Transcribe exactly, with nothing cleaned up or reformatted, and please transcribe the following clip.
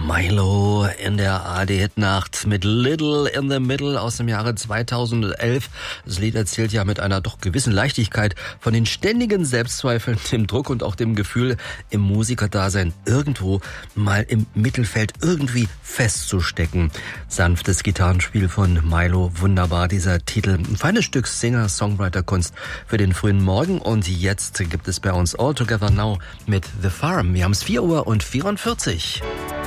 Milo in der A R D-Hitnacht mit Little in the Middle aus dem Jahre zweitausendelf. Das Lied erzählt ja mit einer doch gewissen Leichtigkeit von den ständigen Selbstzweifeln, dem Druck und auch dem Gefühl, im Musikerdasein irgendwo mal im Mittelfeld irgendwie festzustecken. Sanftes Gitarrenspiel von Milo, wunderbar dieser Titel. Ein feines Stück Singer-Songwriter-Kunst für den frühen Morgen. Und jetzt gibt es bei uns All Together Now mit The Farm. Wir haben es vier Uhr und vierundvierzig.